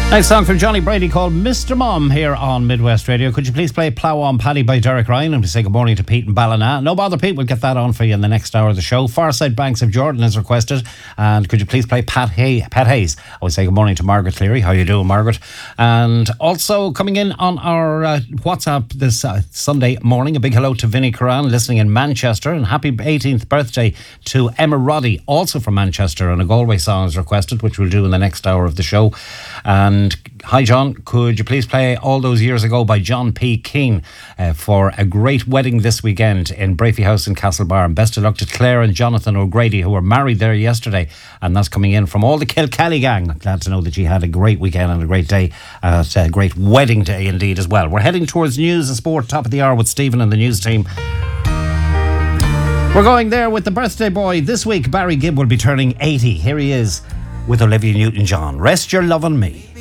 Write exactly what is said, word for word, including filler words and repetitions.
Next song from Johnny Brady called Mister Mom here on Midwest Radio. Could you please play Plough on Paddy by Derek Ryan? And we say good morning to Pete and Ballina. No bother, Pete, we'll get that on for you in the next hour of the show. Farside Banks of Jordan is requested. And could you please play Pat, Hay- Pat Hayes? I would say good morning to Margaret Cleary. How you doing, Margaret? And also coming in on our uh, WhatsApp this uh, Sunday morning, a big hello to Vinnie Curran listening in Manchester. And happy eighteenth birthday to Emma Roddy, also from Manchester. And a Galway song is requested, which we'll do in the next hour of the show. And hi, John, could you please play All Those Years Ago by John P. Keane uh, for a great wedding this weekend in Brafey House in Castlebar. And best of luck to Claire and Jonathan O'Grady, who were married there yesterday. And that's coming in from all the Kilkelly gang. Glad to know that you had a great weekend and a great day. Uh, it's a great wedding day indeed as well. We're heading towards news and sport, top of the hour with Stephen and the news team. We're going there with the birthday boy. This week, Barry Gibb will be turning eighty. Here he is with Olivia Newton-John. Rest your love on me.